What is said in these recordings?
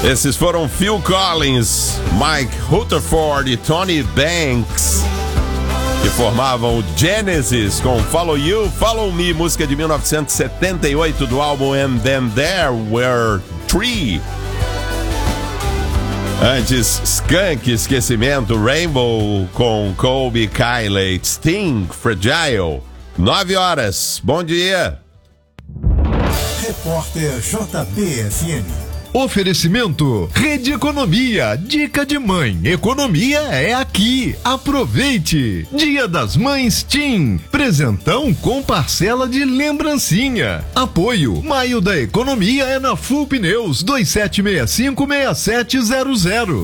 Esses foram Phil Collins, Mike Rutherford e Tony Banks, que formavam o Genesis com Follow You, Follow Me, música de 1978 do álbum And Then There Were Three. Antes, Skunk, Esquecimento, Rainbow com Colby Kylie, Sting, Fragile. 9 horas, bom dia. Repórter JBFM. Oferecimento Rede Economia, dica de mãe, economia é aqui, aproveite. Dia das Mães TIM, presentão com parcela de lembrancinha. Apoio, Maio da Economia é na Full Pneus, 2765-6700.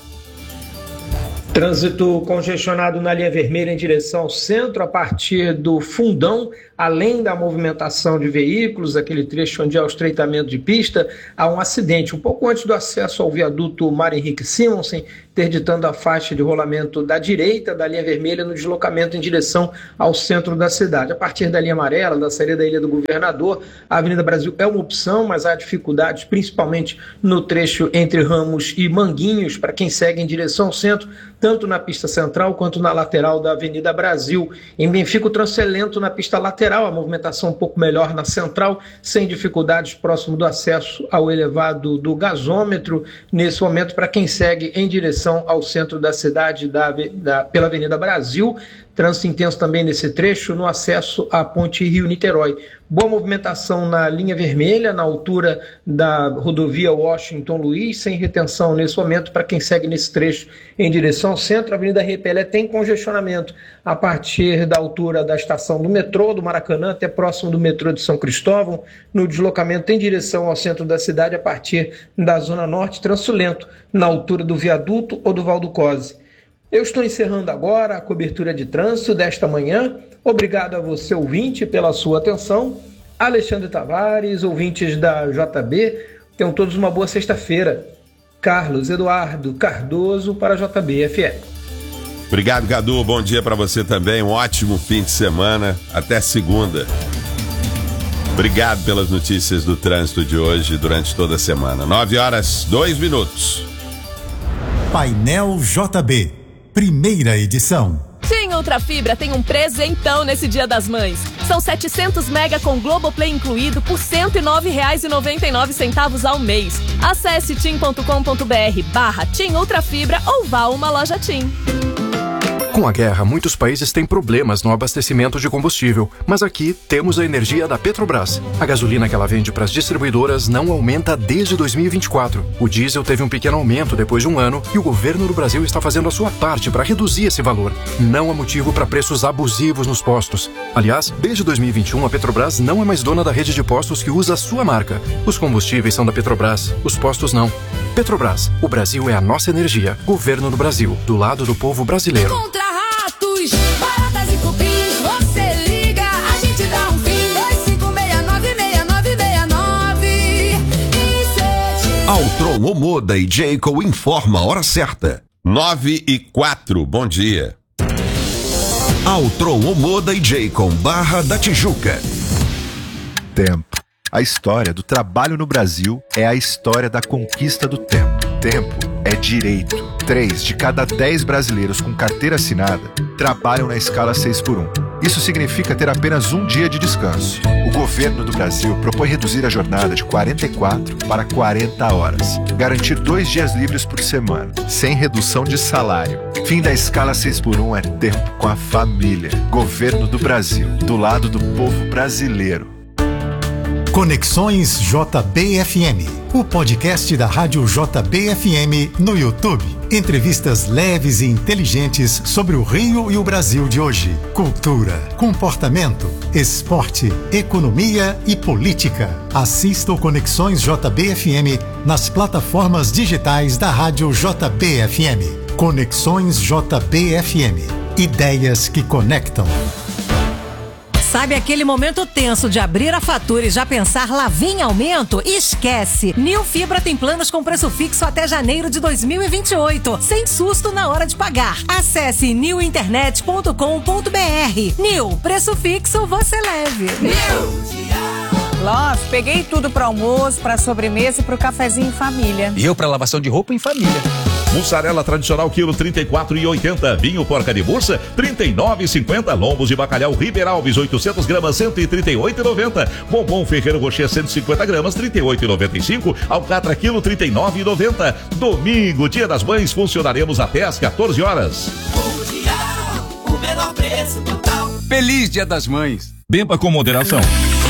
Trânsito congestionado na linha vermelha em direção ao centro, a partir do Fundão, além da movimentação de veículos, aquele trecho onde há o estreitamento de pista, há um acidente um pouco antes do acesso ao viaduto Mário Henrique Simonsen, interditando a faixa de rolamento da direita da linha vermelha no deslocamento em direção ao centro da cidade. A partir da linha amarela, da saída da Ilha do Governador, a Avenida Brasil é uma opção, mas há dificuldades, principalmente no trecho entre Ramos e Manguinhos, para quem segue em direção ao centro, tanto na pista central quanto na lateral da Avenida Brasil. Em Benfica, o trânsito é lento na pista lateral, a movimentação um pouco melhor na central, sem dificuldades próximo do acesso ao elevado do gasômetro, nesse momento, para quem segue em direção ao centro da cidade pela Avenida Brasil. Trânsito intenso também nesse trecho no acesso à Ponte Rio-Niterói. Boa movimentação na linha vermelha, na altura da rodovia Washington Luiz, sem retenção nesse momento para quem segue nesse trecho em direção ao centro. A Avenida Repelé tem congestionamento a partir da altura da estação do metrô do Maracanã até próximo do metrô de São Cristóvão, no deslocamento em direção ao centro da cidade a partir da Zona Norte, trânsito lento na altura do viaduto ou do Valdo Cose. Eu estou encerrando agora a cobertura de trânsito desta manhã. Obrigado a você, ouvinte, pela sua atenção. Alexandre Tavares, ouvintes da JB, tenham todos uma boa sexta-feira. Carlos Eduardo Cardoso para a JB-FM. Obrigado, Cadu. Bom dia para você também. Um ótimo fim de semana. Até segunda. Obrigado pelas notícias do trânsito de hoje durante toda a semana. 9 horas, 2 minutos. Painel JB, primeira edição. TIM Ultra Fibra tem um presentão nesse Dia das Mães. São 700 mega com Globoplay incluído por R$ 109,99 ao mês. Acesse tim.com.br/TIM Ultra Fibra ou vá a uma loja TIM. Com a guerra, muitos países têm problemas no abastecimento de combustível, mas aqui temos a energia da Petrobras. A gasolina que ela vende para as distribuidoras não aumenta desde 2024. O diesel teve um pequeno aumento depois de um ano e o governo do Brasil está fazendo a sua parte para reduzir esse valor. Não há motivo para preços abusivos nos postos. Aliás, desde 2021, a Petrobras não é mais dona da rede de postos que usa a sua marca. Os combustíveis são da Petrobras, os postos não. Petrobras, o Brasil é a nossa energia. Governo do Brasil, do lado do povo brasileiro. Contra ratos, baratas e cupins, você liga, a gente dá um fim. 2569-6969. Altron Omoda e Jayco informa a hora certa. 9h04, bom dia. Altron Omoda e Jayco, Barra da Tijuca. Tempo. A história do trabalho no Brasil é a história da conquista do tempo. Tempo é direito. 3 de cada 10 brasileiros com carteira assinada trabalham na escala 6x1. Isso significa ter apenas um dia de descanso. O governo do Brasil propõe reduzir a jornada de 44 para 40 horas. Garantir 2 dias livres por semana, sem redução de salário. Fim da escala 6x1 é tempo com a família. Governo do Brasil, do lado do povo brasileiro. Conexões JBFM, o podcast da Rádio JBFM no YouTube. Entrevistas leves e inteligentes sobre o Rio e o Brasil de hoje. Cultura, comportamento, esporte, economia e política. Assista o Conexões JBFM nas plataformas digitais da Rádio JBFM. Conexões JBFM. Ideias que conectam. Sabe aquele momento tenso de abrir a fatura e já pensar lá vem aumento? Esquece! Nil Fibra tem planos com preço fixo até janeiro de 2028, sem susto na hora de pagar. Acesse nilinternet.com.br. Nil, preço fixo você leve. Nil! Love, peguei tudo para almoço, para sobremesa e para o cafezinho em família. E eu para lavação de roupa em família. Mussarela tradicional quilo 34,80. Vinho porca de bursa 39,50. Lombos de bacalhau Ribeir Alves 800 gramas 138,90. Bombom Ferreiro Rocher 150 gramas 38,95. Alcatra quilo 39,90. Domingo, Dia das Mães, funcionaremos até às 14 horas. O menor preço total. Feliz Dia das Mães. Beba com moderação.